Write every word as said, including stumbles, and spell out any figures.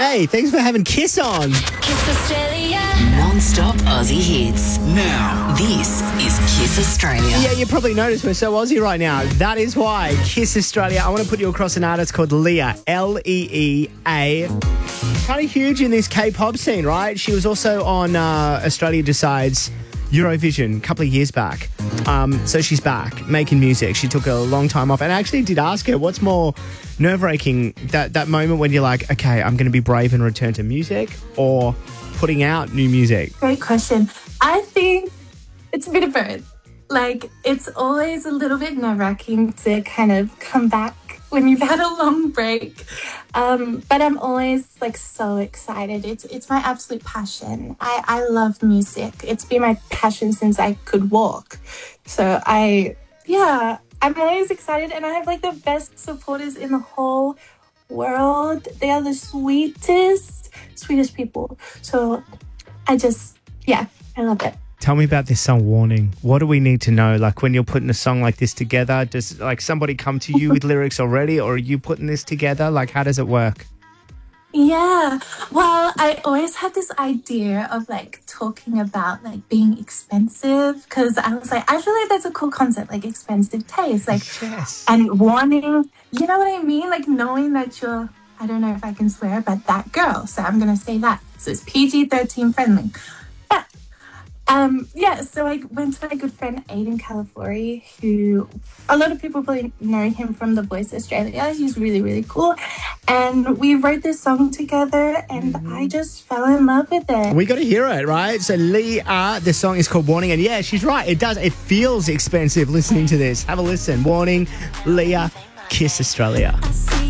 Hey, thanks for having Kiss on. Kiss Australia. Non-stop Aussie hits. Now, This is Kiss Australia. Yeah, you probably noticed we're so Aussie right now. That is why. Kiss Australia. I want to put you across an artist called Leah. L E E A. Kind of huge in this K-pop scene, right? She was also on uh, Australia Decides Eurovision a couple of years back. Um, so she's back making music. She took a long time off. And I actually did ask her, what's more nerve-wracking, that, that moment when you're like, okay, I'm going to be brave and return to music, or putting out new music? Great question. I think it's a bit of both. Like, it's always a little bit nerve-wracking to kind of come back when you've had a long break. Um, but I'm always, like, so excited. It's it's my absolute passion. I, I love music. It's been my passion since I could walk. So I, yeah, I'm always excited. And I have, like, the best supporters in the whole world. They are the sweetest, sweetest people. So I just, yeah, I love it. Tell me about this song, Warning. What do we need to know? Like, when you're putting a song like this together, does like somebody come to you with lyrics already, or are you putting this together? Like, how does it work? Yeah, well, I always had this idea of like talking about like being expensive, because I was like, I feel like that's a cool concept, like expensive taste, like, Yes. and wanting, you know what I mean? Like knowing that you're, I don't know if I can swear, but that girl. So I'm going to say that. So it's P G thirteen friendly. But Um, yeah, so I went to my good friend Aiden Calafori, who a lot of people probably know him from The Voice Australia. He's really, really cool. And we wrote this song together, and mm-hmm. I just fell in love with it. We got to hear it, right? So Leah, the song is called Warning. And yeah, she's right. It does. It feels expensive listening to this. Have a listen. Warning, Leah, Kiss Australia.